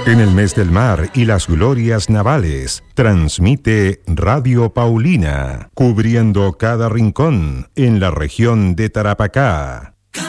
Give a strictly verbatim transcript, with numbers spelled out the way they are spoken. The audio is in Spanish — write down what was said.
En el mes del mar y las glorias navales, transmite Radio Paulina, cubriendo cada rincón en la región de Tarapacá.